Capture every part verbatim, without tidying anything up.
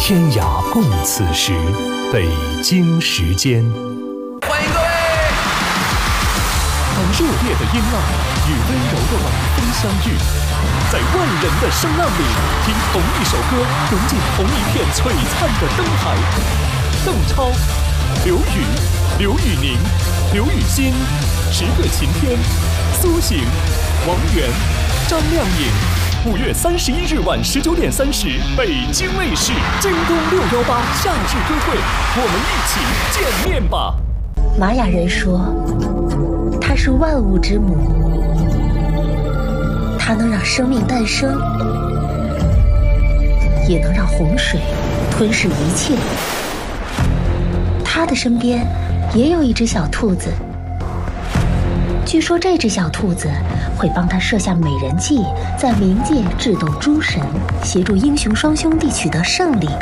天涯共此时，北京时间。 欢迎各位！ 当热烈的音浪与温柔的晚风相遇，在万人的声浪里，听同一首歌，融进同一片璀璨的灯海。邓超、刘宇、刘宇宁、刘雨欣、十个晴天、苏醒、王源、张靓颖。五月三十一日晚十九点三十，北京卫视京东六幺八夏日歌会，我们一起见面吧。 玛雅人说，它是万物之母，它能让生命诞生，也能让洪水吞噬一切。它的身边也有一只小兔子，据说这只小兔子会帮他设下美人计，在冥界智斗诸神，协助英雄双兄弟取得胜利。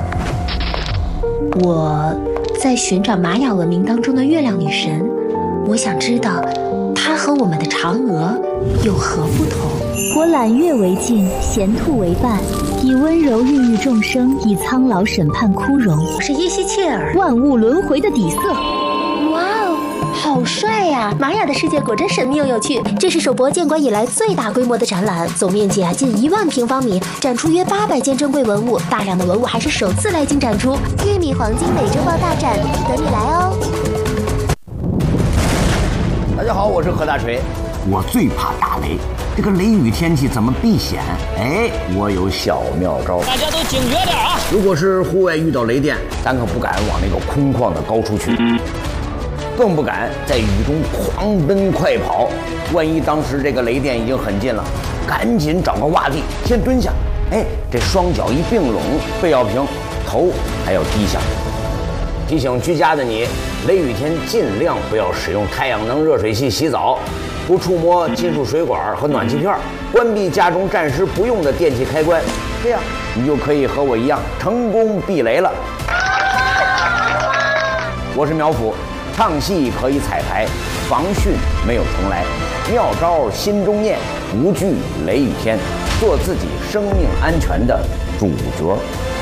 我在寻找玛雅文明当中的月亮女神，我想知道她和我们的嫦娥有何不同。 我揽月为镜，衔兔为伴，以温柔孕育众生，以苍老审判枯荣。 我是耶西切尔， 万物轮回的底色。 好帅呀！玛雅的世界果真神秘又有趣。这是首博建馆以来最大规模的展览，总面积啊近一万平方米，展出约八百件珍贵文物，大量的文物还是首次来京展出。玉米黄金美洲豹大展等你来哦！ 大家好，我是何大锤。 我最怕打雷，这个雷雨天气怎么避险？哎，我有小妙招。 大家都警觉点啊！ 如果是户外遇到雷电，咱可不敢往那个空旷的高处去。更不敢在雨中狂奔快跑，万一当时这个雷电已经很近了，赶紧找个洼地先蹲下，哎，这双脚一并拢，背要平，头还要低下。提醒居家的你，雷雨天尽量不要使用太阳能热水器洗澡，不触摸金属水管和暖气片，关闭家中暂时不用的电器开关，这样你就可以和我一样成功避雷了。我是苗阜。唱戏可以彩排，防汛没有重来，妙招心中念，无惧雷雨天，做自己生命安全的主角。